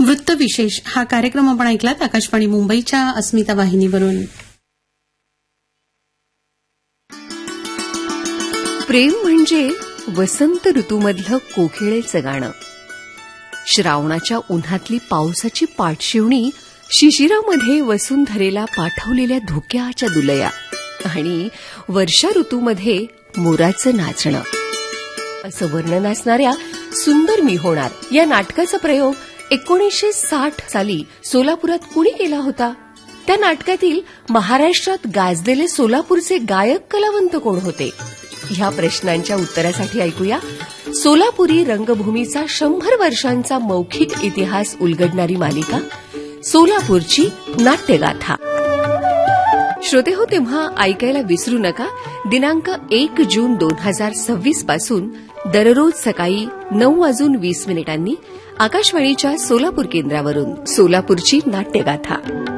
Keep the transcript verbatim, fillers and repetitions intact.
वृत्तविशेष हा कार्यक्रम आपण ऐकलात आकाशवाणी मुंबईच्या अस्मिता वाहिनीवरून. प्रेम म्हणजे वसंत ऋतूमधलं कोकिळेचं गाणं, श्रावणाच्या उन्हातली पावसाची पाठशिवणी, शिशिरामध्ये वसुंधरेला पाठवलेल्या धुक्याच्या दुलया आणि वर्षा ऋतूमध्ये मोराचं नाचणं असं वर्णन असणाऱ्या सुंदर मी होणार या नाटकाचा प्रयोग एकोणीसशे साठ साली सोलापुरात कुणी केला होता? त्या नाटकातील महाराष्ट्रात गाजलेले सोलापूरचे गायक कलावंत कोण होते? ह्या प्रश्नांच्या उत्तरासाठी ऐकूया सोलापुरी रंगभूमीचा शंभर वर्षांचा मौखिक इतिहास उलगडणारी मालिका सोलापूरची नाट्यगाथा. श्रोते हो, तेव्हा ऐकायला विसरू नका. दिनांक एक जून दोन हजार सव्वीस पासून दररोज सकाळी नऊ वाजून वीस मिनिटांनी आकाशवाणीच्या सोलापूर केंद्रावरून सोलापूरची नाट्यगाथा.